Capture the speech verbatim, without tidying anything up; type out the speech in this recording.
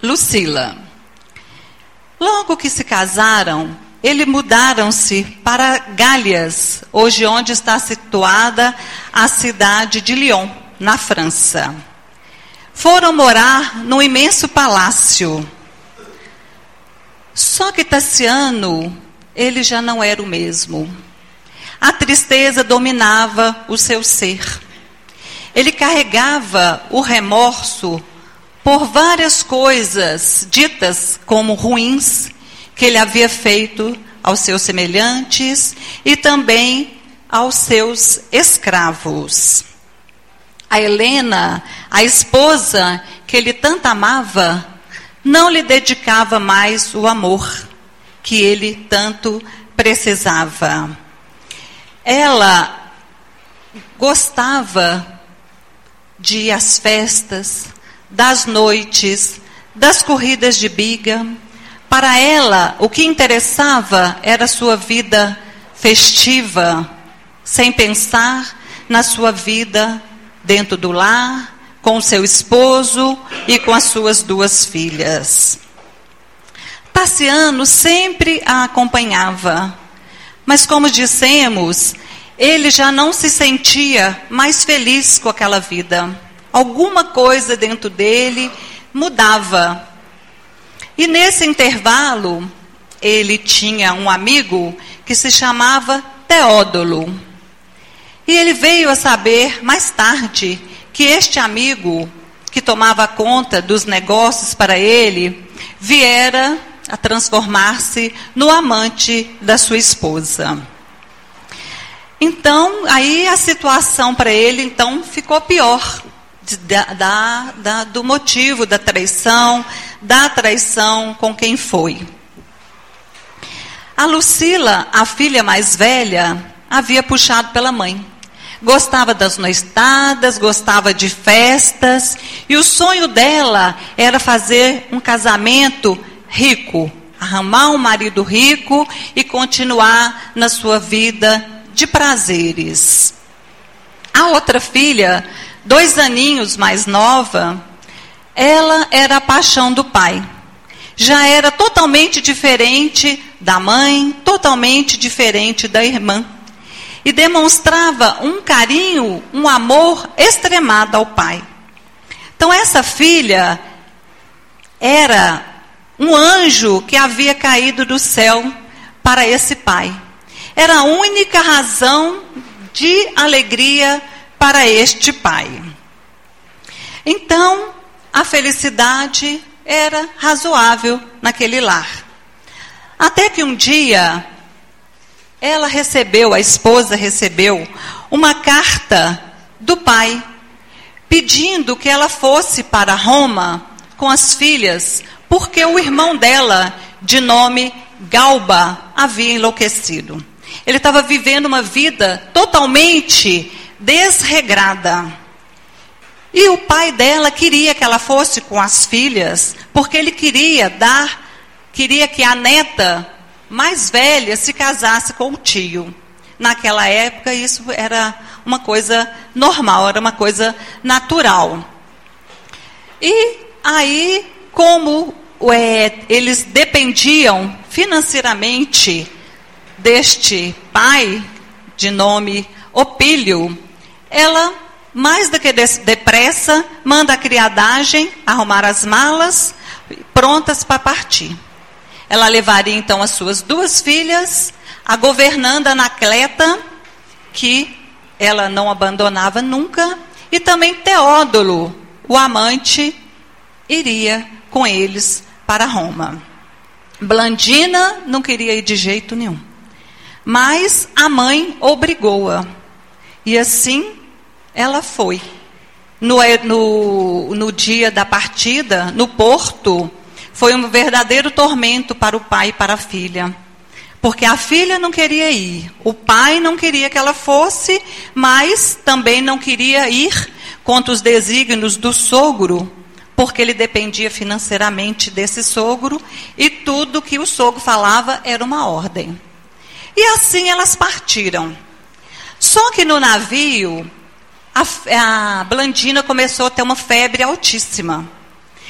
Lucila. Logo que se casaram, eles mudaram-se para Galhas, hoje onde está situada a cidade de Lyon, na França. Foram morar num imenso palácio. Só que Tassiano, ele já não era o mesmo. A tristeza dominava o seu ser. Ele carregava o remorso por várias coisas ditas como ruins que ele havia feito aos seus semelhantes e também aos seus escravos. A Helena, a esposa que ele tanto amava, não lhe dedicava mais o amor que ele tanto precisava. Ela gostava de ir às festas, das noites, das corridas de biga. Para ela, o que interessava era a sua vida festiva, sem pensar na sua vida dentro do lar, com o seu esposo e com as suas duas filhas. Tassiano sempre a acompanhava, mas como dissemos, ele já não se sentia mais feliz com aquela vida. Alguma coisa dentro dele mudava. E nesse intervalo, ele tinha um amigo que se chamava Teódolo. E ele veio a saber mais tarde que este amigo, que tomava conta dos negócios para ele, viera a transformar-se no amante da sua esposa. Então, aí a situação para ele então ficou pior, da, da, da, do motivo da traição, da traição com quem foi. A Lucila, a filha mais velha, havia puxado pela mãe. Gostava das noitadas, gostava de festas, e o sonho dela era fazer um casamento rico, arrumar um marido rico e continuar na sua vida de prazeres. A outra filha, dois aninhos mais nova, ela era a paixão do pai. Já era totalmente diferente da mãe, totalmente diferente da irmã. E demonstrava um carinho, um amor extremado ao pai. Então essa filha era um anjo que havia caído do céu para esse pai. Era a única razão de alegria para este pai. Então, a felicidade era razoável naquele lar. Até que um dia, ela recebeu, a esposa recebeu, uma carta do pai, pedindo que ela fosse para Roma com as filhas, porque o irmão dela, de nome Galba, havia enlouquecido. Ele estava vivendo uma vida totalmente desregrada. E o pai dela queria que ela fosse com as filhas, porque ele queria dar, queria que a neta mais velha se casasse com o tio. Naquela época isso era uma coisa normal, era uma coisa natural. E aí, como é, eles dependiam financeiramente deste pai, de nome Opílio, ela, mais do que depressa, manda a criadagem arrumar as malas, prontas para partir. Ela levaria então as suas duas filhas, a governanda Anacleta, que ela não abandonava nunca, e também Teódolo, o amante, iria com eles para Roma. Blandina não queria ir de jeito nenhum, mas a mãe obrigou-a. E assim ela foi. No, no, no dia da partida, no porto, foi um verdadeiro tormento para o pai e para a filha. Porque a filha não queria ir, o pai não queria que ela fosse, mas também não queria ir contra os desígnios do sogro, porque ele dependia financeiramente desse sogro, e tudo que o sogro falava era uma ordem. E assim elas partiram. Só que no navio, a, a Blandina começou a ter uma febre altíssima.